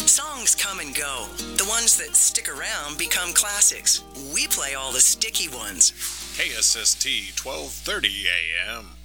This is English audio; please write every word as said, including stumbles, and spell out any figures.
Songs come and go. The ones that stick around become classics. We play all the sticky ones. K S S T twelve thirty A M.